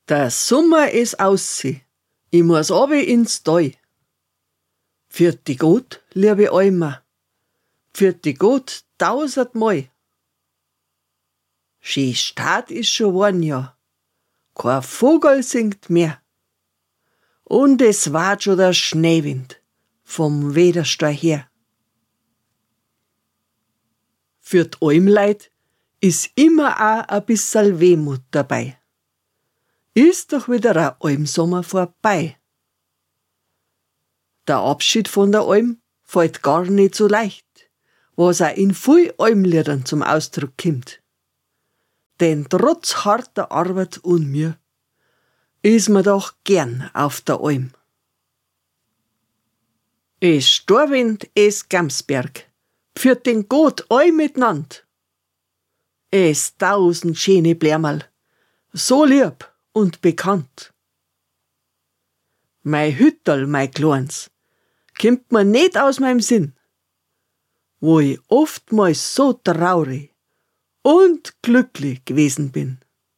Der Sommer ist aussi, ich muss runter ins Tal. Pfiat die Gott, liebe Alma, pfiat die Gott 1000-mal. Schön Start ist schon worden, ja, kein Vogel singt mehr. Und es weht schon der Schneewind vom Wederstall her. Für die Almleut ist immer auch ein bissel Wehmut dabei. Ist doch wieder ein Almsommer vorbei. Der Abschied von der Alm fällt gar nicht so leicht, was auch in viel Almliedern zum Ausdruck kommt. Denn trotz harter Arbeit und Mühe ist man doch gern auf der Alm. Es Storwind, es Gamsberg, pfiat den Gott all mitnand. Es 1000 schöne Blärmerl, so lieb und bekannt. Mei Hütterl, mei Kleins, kimmt mir nicht aus meinem Sinn, wo ich oftmals so traurig und glücklich gewesen bin.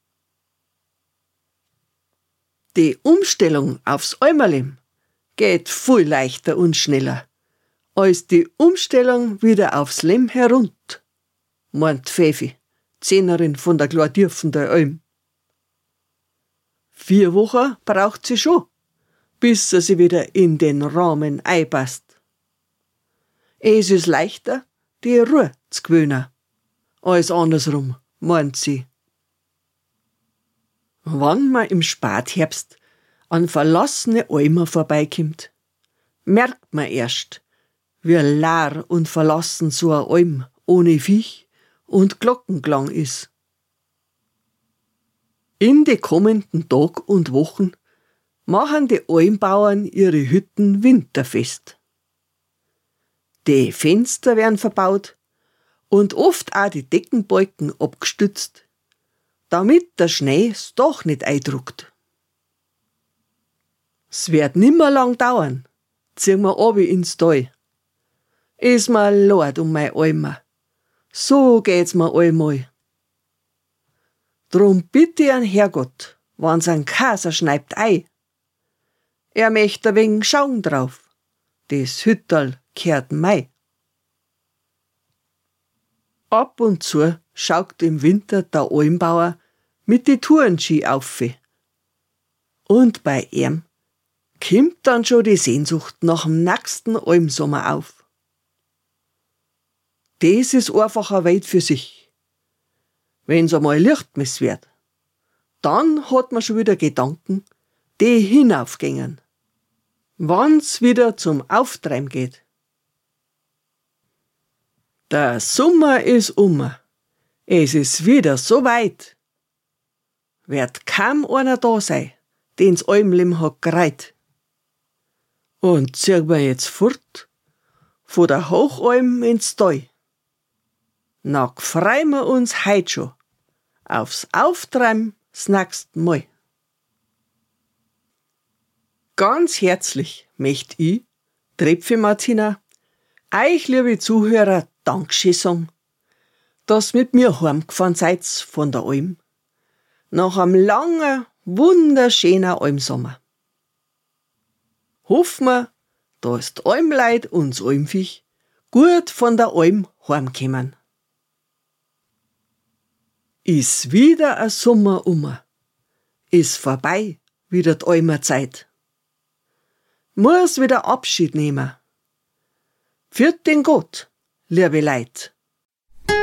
Die Umstellung aufs Almerleben geht viel leichter und schneller als die Umstellung wieder aufs Leben herund, meint Pfeffi, Zehnerin von der Glordürfen der Alm. 4 Wochen braucht sie schon, bis sie wieder in den Rahmen einpasst. Es ist leichter, die Ruhe zu gewöhnen, als andersrum, meint sie. Wann man im Spätherbst an verlassene Almer vorbeikommt, merkt man erst, wie leer und verlassen so eine Alm ohne Viech und Glockenklang ist. In den kommenden Tagen und Wochen machen die Almbauern ihre Hütten winterfest. Die Fenster werden verbaut und oft auch die Deckenbalken abgestützt, damit der Schnee es doch nicht eindruckt. Es wird nimmer lang dauern, ziehen wir runter ins Tal. Ist mir leid um mein Alma, so geht's mir allmal. Drum bitte ich an Herrgott, wenn's an Kaser schneibt ei. Er möcht ein wenig schauen drauf, das Hütterl gehört mei. Ab und zu schaut im Winter der Almbauer mit die Tourenski auf. Und bei ihm kommt dann schon die Sehnsucht nach dem nächsten Almsommer auf. Das ist einfach eine Welt für sich. Wenn's einmal Lichtmess wird, dann hat man schon wieder Gedanken, die hinaufgängen, wann's wieder zum Auftreiben geht. Der Sommer ist es ist wieder so weit. Wird kaum einer da sein, den's Almleben hat gereit. Und ziehen wir jetzt fort, von der Hochalm ins Tal. Na, freuen wir uns heut schon aufs Auftreiben das nächste Mal. Ganz herzlich möcht ich, Trepfi Martina, euch, liebe Zuhörer, Dankeschön sagen, dass mit mir heimgefahren seid von der Alm, nach einem langen, wunderschönen Almsommer. Hoffen wir, dass die Almleut und das Almviech gut von der Alm heimkommen. Ist wieder ein Sommer ist vorbei wieder die Almer Zeit. Muss wieder Abschied nehmen. Pfiat den Gott, liebe Leut.